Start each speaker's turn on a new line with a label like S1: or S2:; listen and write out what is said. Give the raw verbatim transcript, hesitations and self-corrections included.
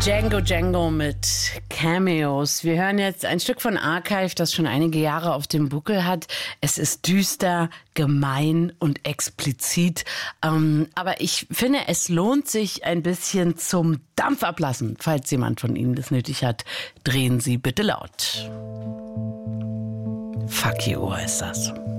S1: Django Django mit Cameos. Wir hören jetzt ein Stück von Archive, das schon einige Jahre auf dem Buckel hat. Es ist düster, gemein und explizit. Ähm, aber ich finde, es lohnt sich ein bisschen zum Dampf ablassen. Falls jemand von Ihnen das nötig hat, drehen Sie bitte laut. Fuck you heißt das.